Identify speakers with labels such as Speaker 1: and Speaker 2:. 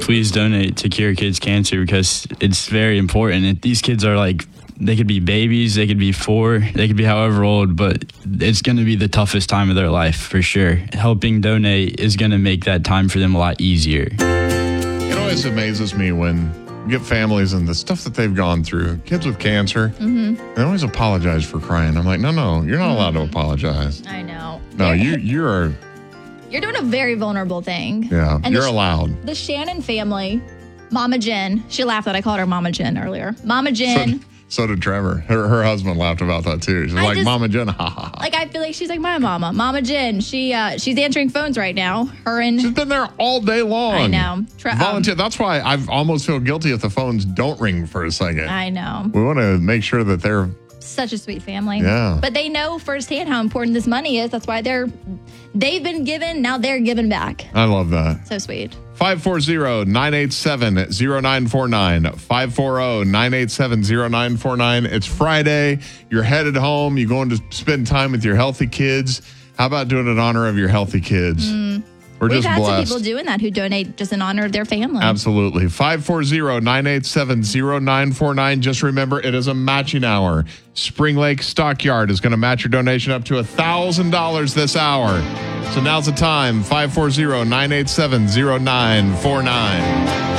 Speaker 1: please donate to Cure Kids Cancer because it's very important. These kids are like, they could be babies, they could be 4, they could be however old, but it's going to be the toughest time of their life for sure. Helping donate is going to make that time for them a lot easier.
Speaker 2: It always amazes me when you get families and the stuff that they've gone through. Kids with cancer, they always apologize for crying. I'm like, no, you're not allowed to apologize.
Speaker 3: I know.
Speaker 2: No, you're
Speaker 3: doing a very vulnerable thing.
Speaker 2: Yeah,
Speaker 3: and
Speaker 2: you're allowed.
Speaker 3: The Shannon family, Mama Jen, she laughed that I called her Mama Jen earlier. Mama Jen.
Speaker 2: So did Trevor. Her husband laughed about that too. She's like, Mama Jen, ha ha ha.
Speaker 3: Like, I feel like she's like my mama. Mama Jen, she's answering phones right now. She's
Speaker 2: been there all day long.
Speaker 3: I know.
Speaker 2: Volunteer. That's why I almost feel guilty if the phones don't ring for a second.
Speaker 3: I know.
Speaker 2: We want to make sure that they're
Speaker 3: such a sweet family.
Speaker 2: Yeah.
Speaker 3: But they know firsthand how important this money is. That's why they've been given. Now they're giving back.
Speaker 2: I love that.
Speaker 3: So sweet.
Speaker 2: 540-987-0949. 540-987-0949. It's Friday. You're headed home. You're going to spend time with your healthy kids. How about doing it in honor of your healthy kids? We've just
Speaker 3: had
Speaker 2: blessed.
Speaker 3: some people doing that who donate just in honor of their family.
Speaker 2: Absolutely. 540-987-0949. Just remember, it is a matching hour. Spring Lake Stockyard is going to match your donation up to $1,000 this hour. So now's the time. 540-987-0949.